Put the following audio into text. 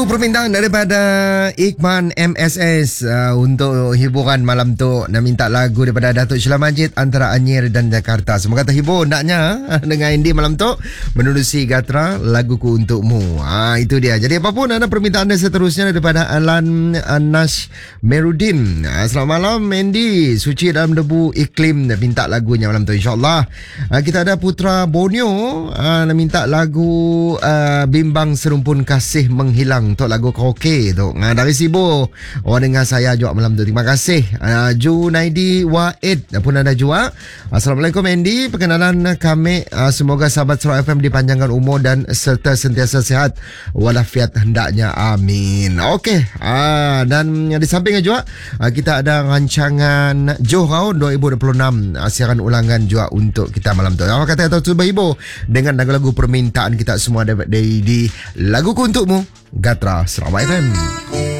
Permintaan daripada Iqman MSS untuk hiburan malam tu. Nak minta lagu daripada Datuk Sheila Majid antara Anyer dan Jakarta. Semua kata hibur naknya dengan Andy malam tu menerusi Gatra laguku untukmu. Itu dia. Jadi apapun ada permintaan seterusnya daripada Alan Nash Merudin. Selamat malam Andy. Suci dalam debu iklim minta lagunya malam tu insyaAllah. Kita ada Putra Borneo nak minta lagu Bimbang Serumpun Kasih Menghilang. Untuk lagu karaoke tu dari Sibo. Orang dengar saya juga malam tu. Terima kasih Junaidi Waid pun ada juga. Assalamualaikum Andy. Perkenalan kami, semoga sahabat Surau FM dipanjangkan umur dan serta sentiasa sihat walafiat hendaknya, amin. Okey, dan di sampingnya juga kita ada rancangan Johor 2026 siaran ulangan juga untuk kita malam tu. Apa kata atau cuba hibur dengan lagu-lagu permintaan kita semua di Laguku Untukmu Gatra Sarawak FM.